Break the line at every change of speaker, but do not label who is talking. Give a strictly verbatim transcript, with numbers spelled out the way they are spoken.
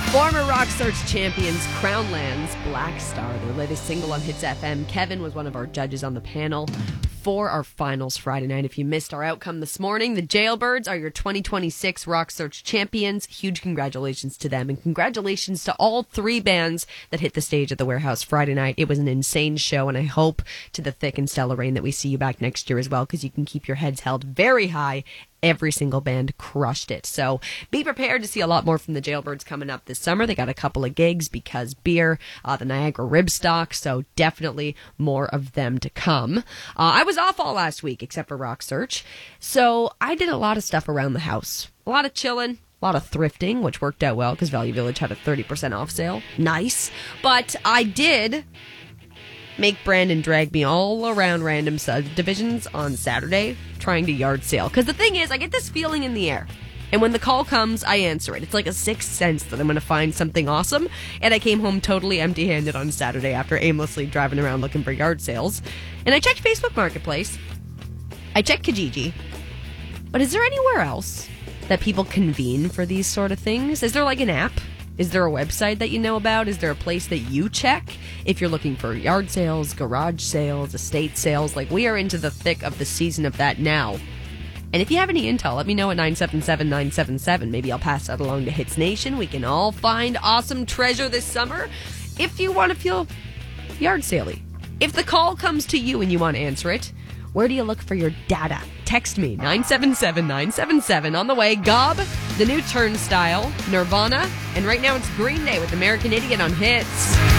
Former Rock Search champions Crownlands Black Star, their latest single on Hits F M. Kevin was one of our judges on the panel for our finals Friday night. If you missed our outcome this morning, the Jailbirds are your twenty twenty-six Rock Search champions. Huge congratulations to them, and congratulations to all three bands that hit the stage at the Warehouse Friday night. It was an insane show, and I hope to the thick and stellar rain that we see you back next year as well, because you can keep your heads held very high. Every single band crushed it. So be prepared to see a lot more from the Jailbirds coming up this summer. They got a couple of gigs because beer, uh, the Niagara Ribstock, so definitely more of them to come. Uh, I was off all last week except for Rock Search, so I did a lot of stuff around the house. A lot of chilling, a lot of thrifting, which worked out well because Value Village had a thirty percent off sale. Nice. But I did make Brandon drag me all around random subdivisions on Saturday trying to yard sale. Because the thing is, I get this feeling in the air. And when the call comes, I answer it. It's like a sixth sense that I'm going to find something awesome. And I came home totally empty-handed on Saturday after aimlessly driving around looking for yard sales. And I checked Facebook Marketplace. I checked Kijiji. But is there anywhere else that people convene for these sort of things? Is there like an app? Is there a website that you know about? Is there a place that you check if you're looking for yard sales, garage sales, estate sales? Like, we are into the thick of the season of that now. And if you have any intel, let me know at nine seven seven nine seven seven. Maybe I'll pass that along to Hits Nation. We can all find awesome treasure this summer if you want to feel yard saley. If the call comes to you and you want to answer it, where do you look for your data? Text me, nine seven seven nine seven seven. On the way, Gob, the new Turnstile, Nirvana, and right now it's Green Day with American Idiot on Hits.